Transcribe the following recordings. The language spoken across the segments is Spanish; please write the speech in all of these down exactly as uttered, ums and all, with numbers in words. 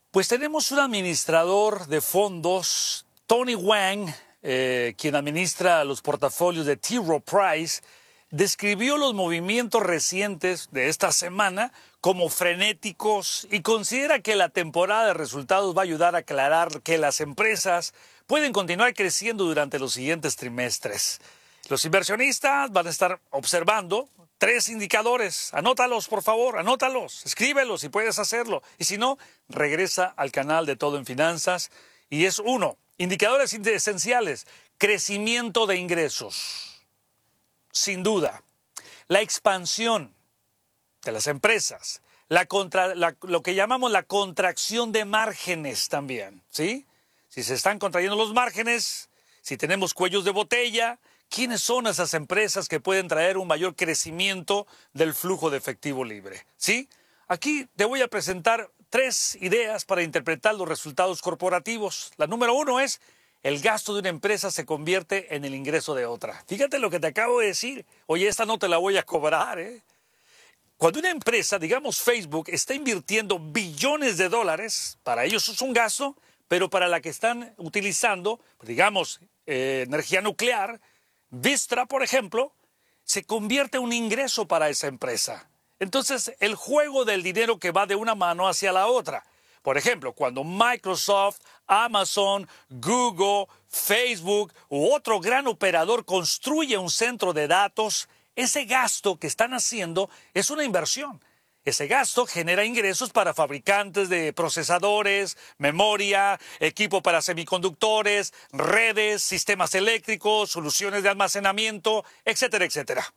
Pues tenemos un administrador de fondos, Tony Wang, eh, quien administra los portafolios de T. Rowe Price, describió los movimientos recientes de esta semana como frenéticos y considera que la temporada de resultados va a ayudar a aclarar que las empresas pueden continuar creciendo durante los siguientes trimestres. Los inversionistas van a estar observando tres indicadores. Anótalos, por favor, anótalos, escríbelos si puedes hacerlo. Y si no, regresa al canal de Todo en Finanzas. Y es uno, indicadores esenciales, crecimiento de ingresos. Sin duda, la expansión de las empresas, la contra, la, lo que llamamos la contracción de márgenes también, ¿sí? Si se están contrayendo los márgenes, si tenemos cuellos de botella, ¿quiénes son esas empresas que pueden traer un mayor crecimiento del flujo de efectivo libre? ¿Sí? Aquí te voy a presentar tres ideas para interpretar los resultados corporativos. La número uno es: el gasto de una empresa se convierte en el ingreso de otra. Fíjate lo que te acabo de decir. Oye, esta no te la voy a cobrar, ¿eh? Cuando una empresa, digamos Facebook, está invirtiendo billones de dólares, para ellos es un gasto, pero para la que están utilizando, digamos, eh, energía nuclear, Vistra, por ejemplo, se convierte en un ingreso para esa empresa. Entonces, el juego del dinero que va de una mano hacia la otra. Por ejemplo, cuando Microsoft, Amazon, Google, Facebook u otro gran operador construye un centro de datos, ese gasto que están haciendo es una inversión. Ese gasto genera ingresos para fabricantes de procesadores, memoria, equipo para semiconductores, redes, sistemas eléctricos, soluciones de almacenamiento, etcétera, etcétera.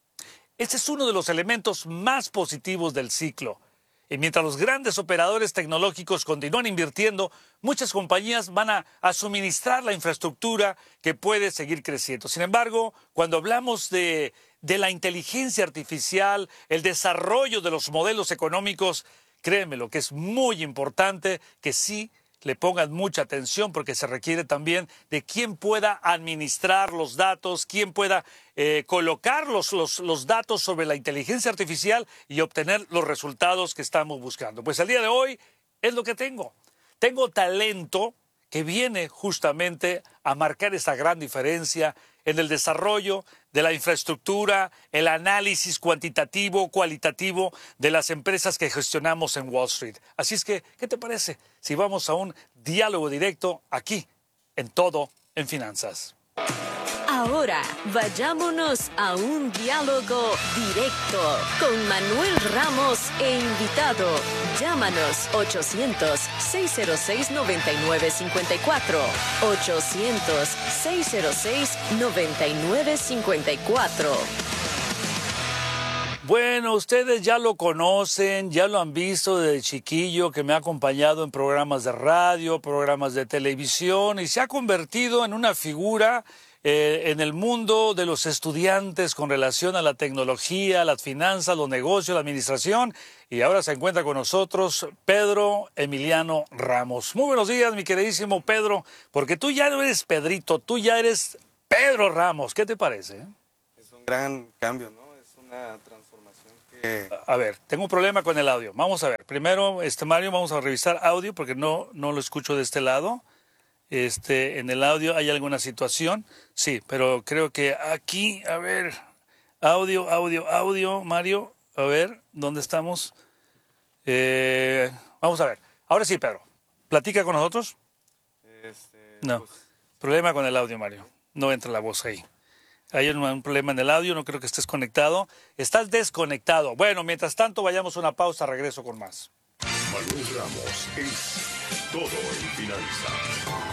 Este es uno de los elementos más positivos del ciclo. Y mientras los grandes operadores tecnológicos continúan invirtiendo, muchas compañías van a, a suministrar la infraestructura que puede seguir creciendo. Sin embargo, cuando hablamos de, de la inteligencia artificial, el desarrollo de los modelos económicos, créeme lo que es muy importante que sí le pongan mucha atención, porque se requiere también de quien pueda administrar los datos, quien pueda eh, colocar los, los, los datos sobre la inteligencia artificial y obtener los resultados que estamos buscando. Pues el día de hoy es lo que tengo. Tengo talento que viene justamente a marcar esta gran diferencia en el desarrollo de la infraestructura, el análisis cuantitativo, cualitativo de las empresas que gestionamos en Wall Street. Así es que, ¿qué te parece si vamos a un diálogo directo aquí, en Todo en Finanzas? Ahora, vayámonos a un diálogo directo con Manuel Ramos e invitado. Llámanos ochocientos, seiscientos seis, noventa y nueve cincuenta y cuatro. ochocientos, seiscientos seis, noventa y nueve cincuenta y cuatro. Bueno, ustedes ya lo conocen, ya lo han visto desde chiquillo, que me ha acompañado en programas de radio, programas de televisión, y se ha convertido en una figura Eh, en el mundo de los estudiantes con relación a la tecnología, las finanzas, los negocios, la administración. Y ahora se encuentra con nosotros Pedro Emiliano Ramos. Muy buenos días, mi queridísimo Pedro, porque tú ya no eres Pedrito, tú ya eres Pedro Ramos. ¿Qué te parece? Es un gran cambio, ¿no? Es una transformación que... A ver, tengo un problema con el audio. Vamos a ver. Primero, este Mario, vamos a revisar audio porque no, no lo escucho de este lado. Este, en el audio hay alguna situación, sí, pero creo que aquí, a ver, audio, audio, audio, Mario, a ver, ¿dónde estamos? Eh, vamos a ver, ahora sí, Pedro, ¿platica con nosotros? Este, No, pues... problema con el audio, Mario, no entra la voz ahí. Hay un, un problema en el audio, no creo que estés conectado. Estás desconectado. Bueno, mientras tanto, vayamos a una pausa, regreso con más. Manuel Ramos es Todo en Finanzas.